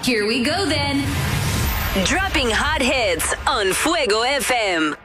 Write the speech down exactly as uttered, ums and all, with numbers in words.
Here we go then. Dropping hot hits on Fuego F M.